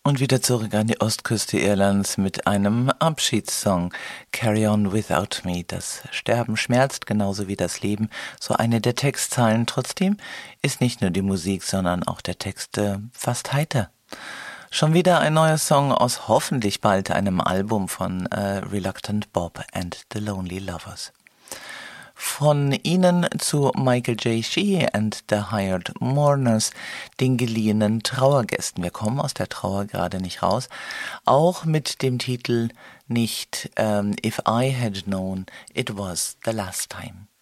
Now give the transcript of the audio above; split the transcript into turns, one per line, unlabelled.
Und wieder zurück an die Ostküste Irlands mit einem Abschiedssong. Carry on without me. Das Sterben schmerzt genauso wie das Leben. So eine der Textzeilen. Trotzdem ist nicht nur die Musik, sondern auch der Text fast heiter. Schon wieder ein neuer Song aus hoffentlich bald einem Album von Reluctant Bob and the Lonely Lovers. Von ihnen zu Michael J. Sheehy and the Hired Mourners, den geliehenen Trauergästen. Wir kommen aus der Trauer gerade nicht raus. Auch mit dem Titel nicht If I Had Known It Was the Last Time.